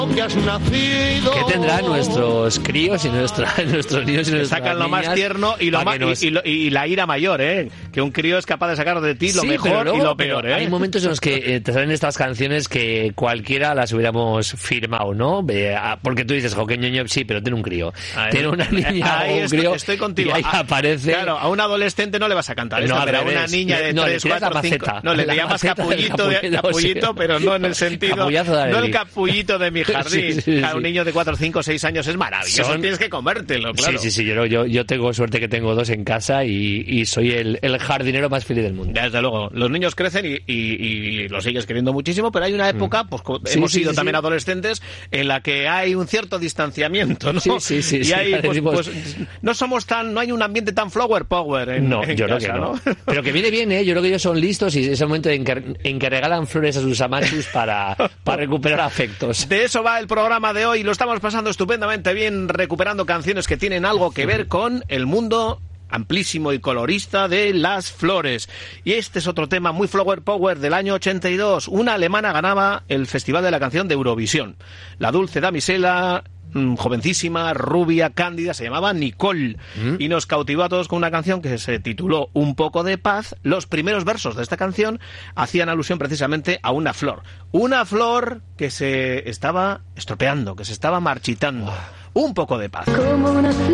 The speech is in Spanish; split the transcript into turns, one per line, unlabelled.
Que has nacido.
¿Qué tendrán nuestros críos y nuestros niños y nuestras
sacan lo más
niñas
tierno y, y la ira mayor, que un crío es capaz de sacar de ti lo mejor luego, y lo peor,
Hay momentos en los que te salen estas canciones que cualquiera las hubiéramos firmado, ¿no? Porque tú dices, qué ñoño, sí, pero tiene un crío. Tiene una niña o un crío.
Estoy contigo.
Y ahí aparece.
Claro, a un adolescente no le vas a cantar esto, pero a una niña de 3, 4, 5. No, le llamas capullito, pero no en el sentido. No el capullito de mi jardín. Sí. A un niño de 4, 5, 6 años es maravilloso. Tienes que comértelo, claro.
Sí. Yo tengo suerte que tengo 2 en casa y soy el jardinero más feliz del mundo.
Desde luego. Los niños crecen y lo sigues queriendo muchísimo, pero hay una época, pues hemos sido también adolescentes, en la que hay un cierto distanciamiento, ¿no?
Sí.
Y hay, pues no hay un ambiente tan flower power en
yo
casa,
creo que no.
¿no?
Pero que viene bien, yo creo que ellos son listos y es el momento en que regalan flores a sus amachos para recuperar afectos.
De eso va el programa de hoy. Lo estamos pasando estupendamente bien, recuperando canciones que tienen algo que ver con el mundo amplísimo y colorista de las flores. Y este es otro tema muy flower power del año 82. Una alemana ganaba el Festival de la Canción de Eurovisión. La dulce damisela, jovencísima, rubia, cándida, se llamaba Nicole y nos cautivó a todos con una canción que se tituló Un poco de paz. Los primeros versos de esta canción hacían alusión precisamente a una flor que se estaba estropeando, que se estaba marchitando. Un poco de paz.